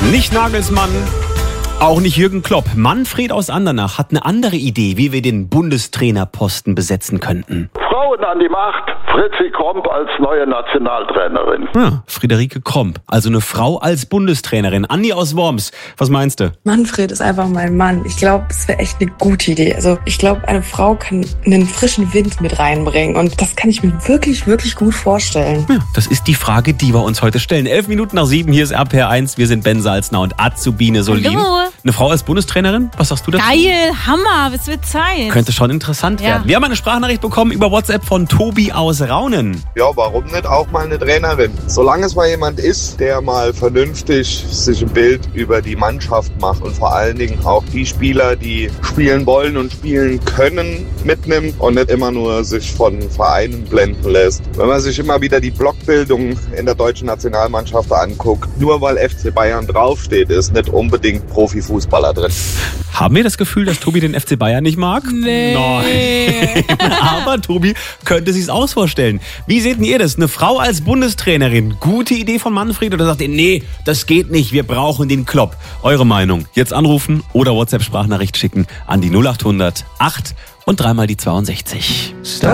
Nicht Nagelsmann, auch nicht Jürgen Klopp. Manfred aus Andernach hat eine andere Idee, wie wir den Bundestrainerposten besetzen könnten. Frauen an die Macht, Fritzi Kromp als neue Nationaltrainerin. Ja, Friederike Kromp, also eine Frau als Bundestrainerin. Andi aus Worms, was meinst du? Manfred ist einfach mein Mann. Ich glaube, es wäre echt eine gute Idee. Also ich glaube, eine Frau kann einen frischen Wind mit reinbringen. Und das kann ich mir wirklich, wirklich gut vorstellen. Ja, das ist die Frage, die wir uns heute stellen. 11:11, hier ist RPR1. Wir sind Ben Salzner und Azubine Solin. Hallo. Eine Frau als Bundestrainerin? Was sagst du dazu? Geil, Hammer, es wird Zeit. Könnte schon interessant werden. Wir haben eine Sprachnachricht bekommen über WhatsApp von Tobi aus Raunen. Ja, warum nicht auch mal eine Trainerin? Solange es mal jemand ist, der mal vernünftig sich ein Bild über die Mannschaft macht und vor allen Dingen auch die Spieler, die spielen wollen und spielen können, mitnimmt und nicht immer nur sich von Vereinen blenden lässt. Wenn man sich immer wieder die Blockbildung in der deutschen Nationalmannschaft anguckt, nur weil FC Bayern draufsteht, ist nicht unbedingt Profifußballer drin. Haben wir das Gefühl, dass Tobi den FC Bayern nicht mag? Nee. Nein. Aber Tobi könnte sich's aus vorstellen. Wie seht ihr das? Eine Frau als Bundestrainerin. Gute Idee von Manfred oder sagt ihr, nee, das geht nicht, wir brauchen den Klopp. Eure Meinung. Jetzt anrufen oder WhatsApp-Sprachnachricht schicken an die 0800 8 und dreimal die 62. Stop